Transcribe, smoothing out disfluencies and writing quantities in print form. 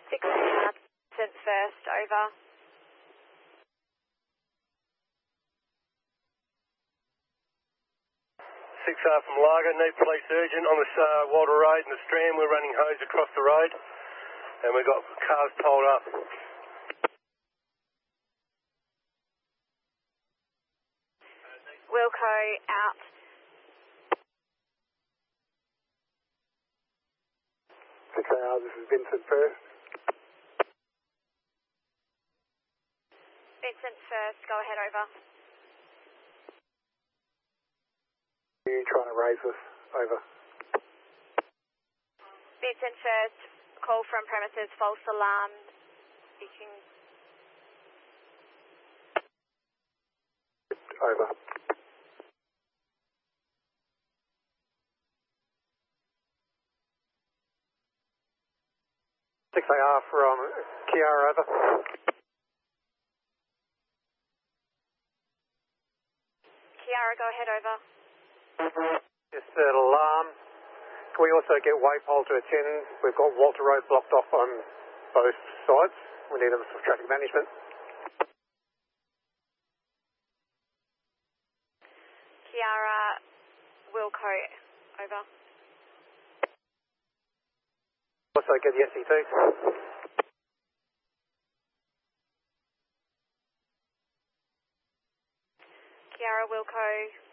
6 Vincent first, over. 6R from Largo, need police urgent on the Walter Road and the Strand. We're running hose across the road and we've got cars pulled up. Wilco out. This is Vincent first. Vincent first, go ahead, over. You trying to raise us, over. Vincent first, call from premises, false alarm. You can... Over. AR from Kiara, over. Kiara, go ahead, over. Just an alarm. Can we also get Waypole to attend? We've got Walter Road blocked off on both sides. We need some traffic management. Kiara, Wilco, over. Also get the SC2. Kiara, Wilco,